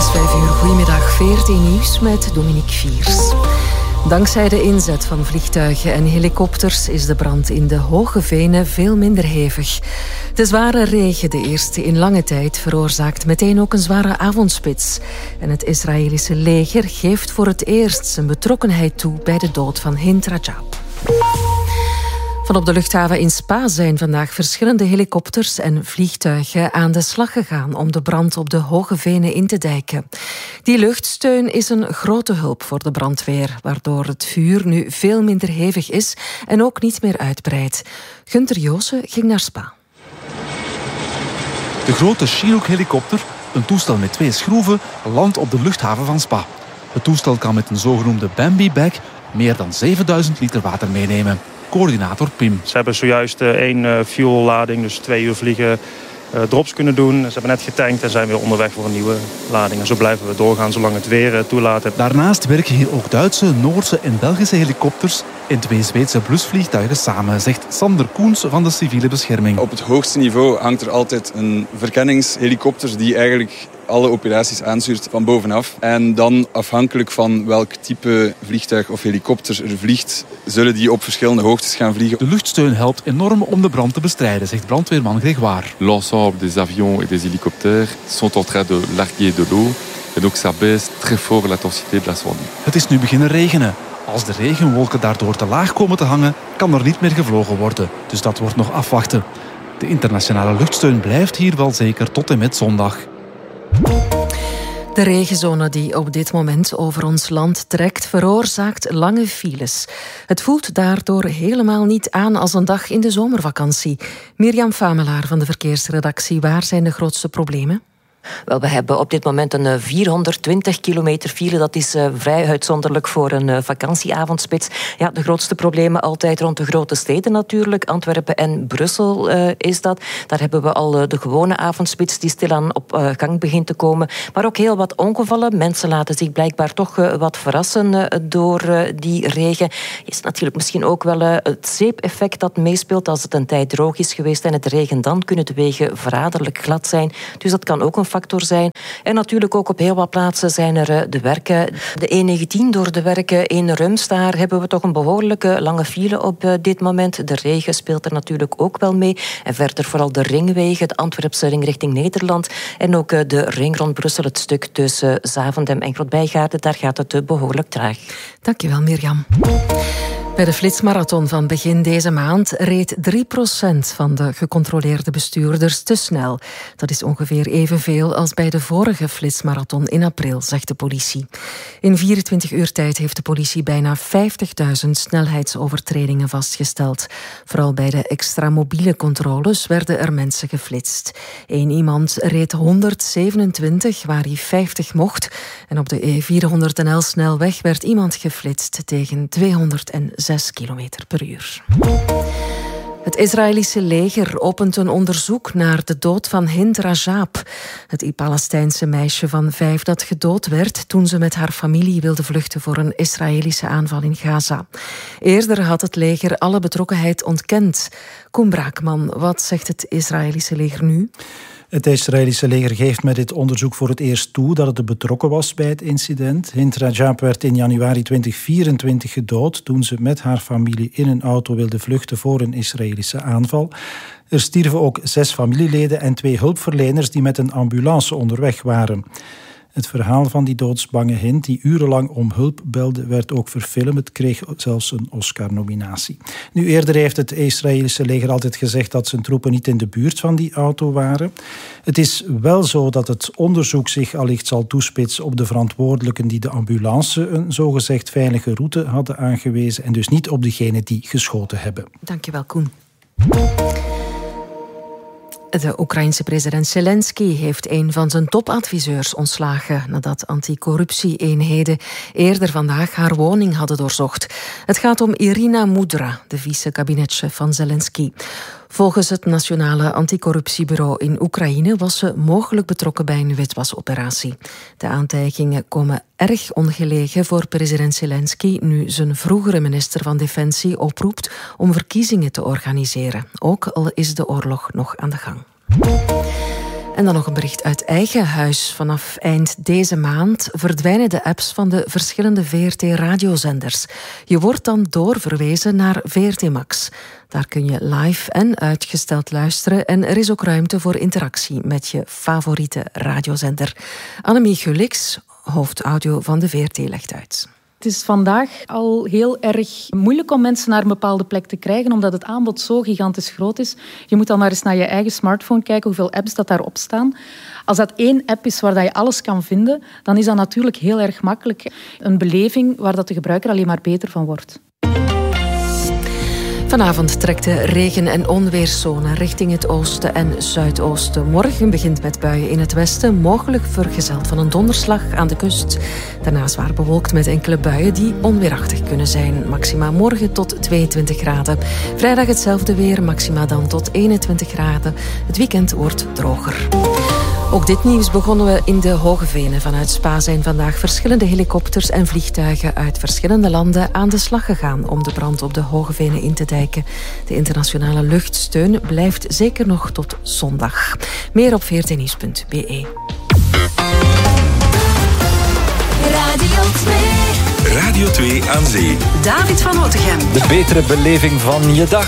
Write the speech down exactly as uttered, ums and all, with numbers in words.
vijf uur, goedemiddag, V R T Nieuws met Dominique Viers. Dankzij de inzet van vliegtuigen en helikopters is de brand in de Hoge Venen veel minder hevig. De zware regen, de eerste in lange tijd, veroorzaakt meteen ook een zware avondspits. En het Israëlische leger geeft voor het eerst zijn betrokkenheid toe bij de dood van Hind Rajab. Van op de luchthaven in Spa zijn vandaag verschillende helikopters en vliegtuigen aan de slag gegaan om de brand op de Hoge Venen in te dijken. Die luchtsteun is een grote hulp voor de brandweer, waardoor het vuur nu veel minder hevig is en ook niet meer uitbreidt. Gunther Joosen ging naar Spa. De grote Chinook-helikopter, een toestel met twee schroeven, landt op de luchthaven van Spa. Het toestel kan met een zogenoemde Bambi-bag meer dan zevenduizend liter water meenemen. Coördinator Pim. Ze hebben zojuist één uh, fuellading, dus twee uur vliegen, uh, drops kunnen doen. Ze hebben net getankt en zijn weer onderweg voor een nieuwe lading. En zo blijven we doorgaan zolang het weer uh, toelaat. Daarnaast werken hier ook Duitse, Noorse en Belgische helikopters en twee Zweedse blusvliegtuigen samen, zegt Sander Koens van de civiele bescherming. Op het hoogste niveau hangt er altijd een verkenningshelikopter die eigenlijk alle operaties aanstuurt van bovenaf. En dan afhankelijk van welk type vliegtuig of helikopter er vliegt, zullen die op verschillende hoogtes gaan vliegen. De luchtsteun helpt enorm om de brand te bestrijden, zegt brandweerman Grégoire. L'ensemble des avions et des hélicoptères sont en train de larguer de l'eau. Et donc ça baisse très fort l'intensité de l'incendie. Het is nu beginnen regenen. Als de regenwolken daardoor te laag komen te hangen, kan er niet meer gevlogen worden. Dus dat wordt nog afwachten. De internationale luchtsteun blijft hier wel zeker tot en met zondag. De regenzone die op dit moment over ons land trekt, veroorzaakt lange files. Het voelt daardoor helemaal niet aan als een dag in de zomervakantie. Mirjam Famelaar van de verkeersredactie, waar zijn de grootste problemen? Wel, we hebben op dit moment een vierhonderdtwintig kilometer file. Dat is uh, vrij uitzonderlijk voor een uh, vakantieavondspits. Ja, de grootste problemen altijd rond de grote steden natuurlijk. Antwerpen en Brussel uh, is dat. Daar hebben we al uh, de gewone avondspits die stilaan op uh, gang begint te komen. Maar ook heel wat ongevallen. Mensen laten zich blijkbaar toch uh, wat verrassen uh, door uh, die regen. Is natuurlijk misschien ook wel uh, het zeepeffect dat meespeelt. Als het een tijd droog is geweest en het regent, dan kunnen de wegen verraderlijk glad zijn. Dus dat kan ook een factor zijn. En natuurlijk ook op heel wat plaatsen zijn er de werken. De E negentien door de werken in Rums, daar hebben we toch een behoorlijke lange file op dit moment. De regen speelt er natuurlijk ook wel mee. En verder vooral de ringwegen, de Antwerpse ring richting Nederland en ook de ring rond Brussel, het stuk tussen Zaventem en Grootbijgaarden, daar gaat het behoorlijk traag. Dankjewel, Mirjam. Bij de flitsmarathon van begin deze maand reed drie procent van de gecontroleerde bestuurders te snel. Dat is ongeveer evenveel als bij de vorige flitsmarathon in april, zegt de politie. In vierentwintig uur tijd heeft de politie bijna vijftigduizend snelheidsovertredingen vastgesteld. Vooral bij de extra mobiele controles werden er mensen geflitst. Eén iemand reed honderdzevenentwintig waar hij vijftig mocht. En op de E vierhonderd snelweg werd iemand geflitst tegen tweehonderdzes kilometer per uur. Het Israëlische leger opent een onderzoek naar de dood van Hind Rajab, het Palestijnse meisje van vijf dat gedood werd toen ze met haar familie wilde vluchten voor een Israëlische aanval in Gaza. Eerder had het leger alle betrokkenheid ontkend. Koen Braakman, wat zegt het Israëlische leger nu? Het Israëlische leger geeft met dit onderzoek voor het eerst toe dat het betrokken was bij het incident. Hind Rajab werd in januari tweeduizend vierentwintig gedood toen ze met haar familie in een auto wilde vluchten voor een Israëlische aanval. Er stierven ook zes familieleden en twee hulpverleners die met een ambulance onderweg waren. Het verhaal van die doodsbange Hind, die urenlang om hulp belde, werd ook verfilmd. Het kreeg zelfs een Oscar-nominatie. Nu, eerder heeft het Israëlische leger altijd gezegd dat zijn troepen niet in de buurt van die auto waren. Het is wel zo dat het onderzoek zich allicht zal toespitsen op de verantwoordelijken die de ambulance een zogezegd veilige route hadden aangewezen en dus niet op degenen die geschoten hebben. Dankjewel, Koen. De Oekraïense president Zelensky heeft een van zijn topadviseurs ontslagen nadat anticorruptie-eenheden eerder vandaag haar woning hadden doorzocht. Het gaat om Irina Mudra, de vice-kabinetchef van Zelensky. Volgens het Nationale Anticorruptiebureau in Oekraïne was ze mogelijk betrokken bij een witwasoperatie. De aantijgingen komen erg ongelegen voor president Zelensky nu zijn vroegere minister van Defensie oproept om verkiezingen te organiseren, ook al is de oorlog nog aan de gang. En dan nog een bericht uit eigen huis. Vanaf eind deze maand verdwijnen de apps van de verschillende V R T-radiozenders. Je wordt dan doorverwezen naar V R T Max. Daar kun je live en uitgesteld luisteren en er is ook ruimte voor interactie met je favoriete radiozender. Annemie Gulix, hoofdaudio van de V R T, legt uit. Het is vandaag al heel erg moeilijk om mensen naar een bepaalde plek te krijgen, omdat het aanbod zo gigantisch groot is. Je moet dan maar eens naar je eigen smartphone kijken hoeveel apps dat daarop staan. Als dat één app is waar je alles kan vinden, dan is dat natuurlijk heel erg makkelijk. Een beleving waar dat de gebruiker alleen maar beter van wordt. Vanavond trekt de regen- en onweerszone richting het oosten en zuidoosten. Morgen begint met buien in het westen, mogelijk vergezeld van een donderslag aan de kust. Daarna zwaar bewolkt met enkele buien die onweerachtig kunnen zijn. Maxima morgen tot tweeëntwintig graden. Vrijdag hetzelfde weer, maxima dan tot eenentwintig graden. Het weekend wordt droger. Ook dit nieuws begonnen we in de Hogevenen. Vanuit Spa zijn vandaag verschillende helikopters en vliegtuigen uit verschillende landen aan de slag gegaan om de brand op de Hogevenen in te dijken. De internationale luchtsteun blijft zeker nog tot zondag. Meer op v r t nieuws punt b e. Radio twee. Radio twee aan zee. David van Otegem. De betere beleving van je dag.